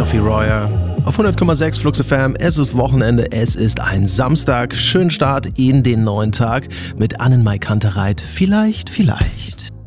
Sophie Royer. Auf 100,6 Flux FM, es ist Wochenende, es ist ein Samstag. Schönen Start in den neuen Tag mit Annenmai Kantereit. Vielleicht.